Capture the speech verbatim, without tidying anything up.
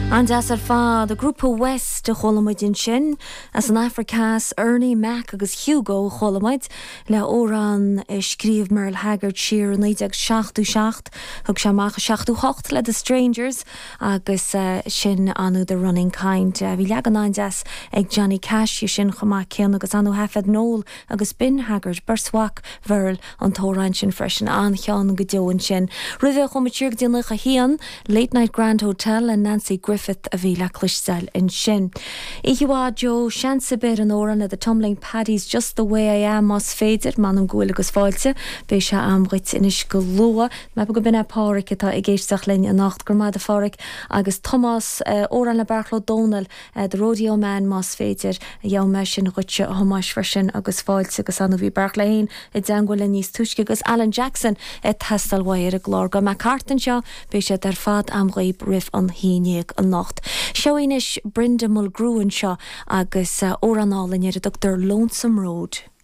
And as ar fad, the Grúpa West de Cholomuid sin, as an Africas Ernie Mac agus Hugo Cholomuid, le óran scríomh Merle Haggard siar an éideag seachtú seacht, thug seamach seachtú hocht le The Strangers, agus uh, sin anu The Running Kind. Uh, Bhí leag an aindas ag Johnny Cash sin chomach céan agus anu hefed Noel agus Ben Haggard berswach Verl an tórain sin freisin an chean go deoin sin. Rudde chomatíir dínlach a hían, Late Night Grand Hotel and Nancy Griffith a bhí le clistel in sin. Ihiwa Joe Shansabir an óran at the Tumbling Paddies Just the Way I Am mas féidir man an gúil agus fáilte, bé se amrit inis go lua, me go bin a páric atá i géisteach lenne a nacht gur mad a fáric agus Thomas uh, óran le Barclo Donal uh, the Rodeo Man mas féidir a jau me sin rutse homáis frisin agus fáilte agus anu bhí Barclain i dangwil a níos tuisce agus Alan Jackson e testalwair a glár go me cartan seo bé se dar fad amraib rif an híniag an nacht. Seoinis Brenda Mulgrewen seo agus uh, óranálinn ar a Doctor Lonesome Road.